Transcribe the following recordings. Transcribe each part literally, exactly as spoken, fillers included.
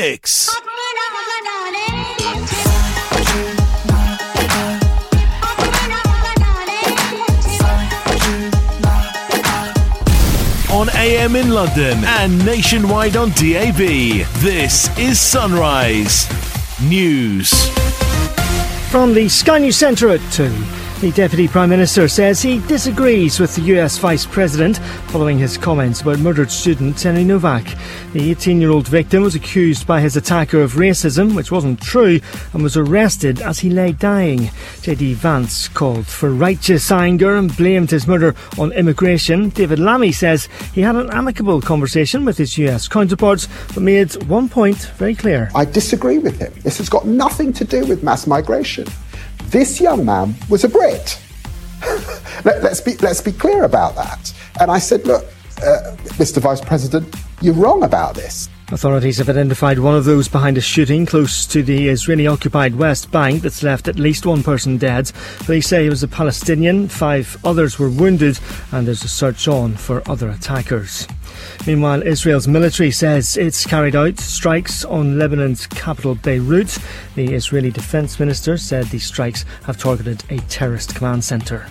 mix. On A M in London and nationwide on D A B, this is Sunrise News. From the Sky News Centre at two. The Deputy Prime Minister says he disagrees with the U S Vice President following his comments about murdered student Henry Novak. The eighteen-year-old victim was accused by his attacker of racism, which wasn't true, and was arrested as he lay dying. J D Vance called for righteous anger and blamed his murder on immigration. David Lammy says he had an amicable conversation with his U S counterparts, but made one point very clear. I disagree with him. This has got nothing to do with mass migration. This young man was a Brit. Let, let's be let's be clear about that. And I said, look, uh, Mister Vice President, you're wrong about this. Authorities have identified one of those behind a shooting close to the Israeli-occupied West Bank that's left at least one person dead. Police say he was a Palestinian, five others were wounded, and there's a search on for other attackers. Meanwhile, Israel's military says it's carried out strikes on Lebanon's capital Beirut. The Israeli Defence Minister said the strikes have targeted a terrorist command centre.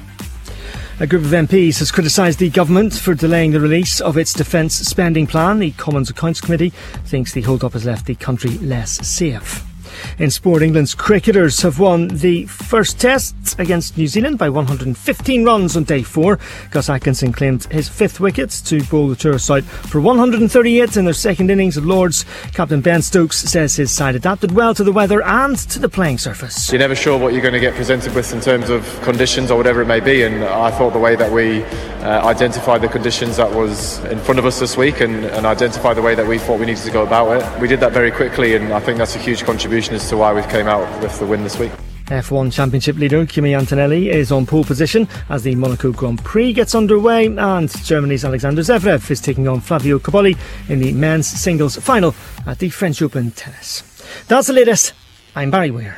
A group of M Ps has criticised the government for delaying the release of its defence spending plan. The Commons Accounts Committee thinks the hold-up has left the country less safe. In sport, England's cricketers have won the first test against New Zealand by one hundred fifteen runs on day four. Gus Atkinson claimed his fifth wicket to bowl the tourists out for one hundred thirty-eight in their second innings at Lord's. Captain Ben Stokes says his side adapted well to the weather and to the playing surface. You're never sure what you're going to get presented with in terms of conditions or whatever it may be, and I thought the way that we uh, identified the conditions that was in front of us this week and, and identified the way that we thought we needed to go about it, we did that very quickly, and I think that's a huge contribution as to why we came out with the win this week. F one Championship leader Kimi Antonelli is on pole position as the Monaco Grand Prix gets underway, and Germany's Alexander Zverev is taking on Flavio Cobolli in the men's singles final at the French Open tennis. That's the latest. I'm Barry Weir.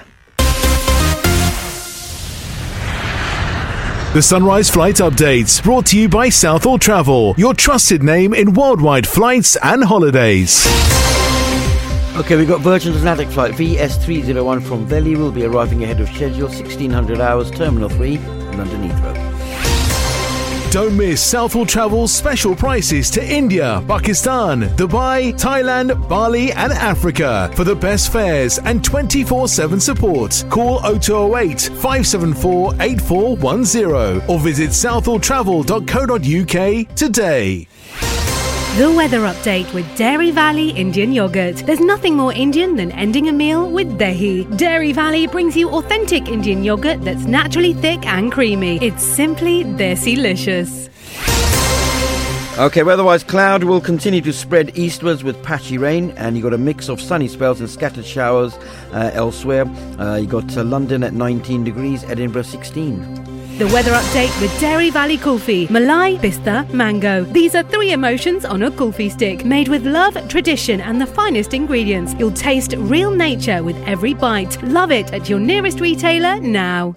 The Sunrise Flight Updates, brought to you by Southall Travel, your trusted name in worldwide flights and holidays. OK, we've got Virgin Atlantic flight V S three oh one from Delhi will be arriving ahead of schedule, sixteen hundred hours, Terminal three, London Heathrow. Don't miss Southall Travel's special prices to India, Pakistan, Dubai, Thailand, Bali and Africa for the best fares and twenty-four seven support. Call oh two oh eight, five seven four, eight four one oh or visit southall travel dot co dot uk today. The weather update with Dairy Valley Indian Yogurt. There's nothing more Indian than ending a meal with dahi. Dairy Valley brings you authentic Indian yogurt that's naturally thick and creamy. It's simply desi-licious. OK, weather-wise, cloud will continue to spread eastwards with patchy rain, and you've got a mix of sunny spells and scattered showers uh, elsewhere. Uh, you've got uh, London at nineteen degrees, Edinburgh sixteen. The weather update with Dairy Valley Kulfi. Malai, Pista, Mango. These are three emotions on a kulfi stick, made with love, tradition and the finest ingredients. You'll taste real nature with every bite. Love it at your nearest retailer now.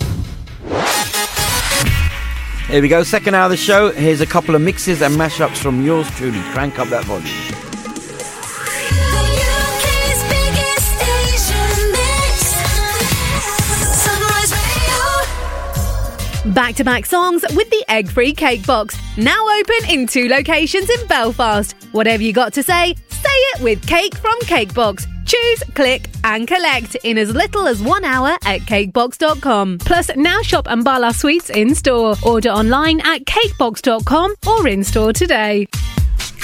Here we go, second hour of the show. Here's a couple of mixes and mashups from yours truly. Crank up that volume. Back-to-back songs with the egg-free cake box. Now open in two locations in Belfast. Whatever you got to say, say it with Cake from Cakebox. Choose, click and collect in as little as one hour at cakebox dot com. Plus, now shop Ambala Sweets in-store. Order online at cakebox dot com or in-store today.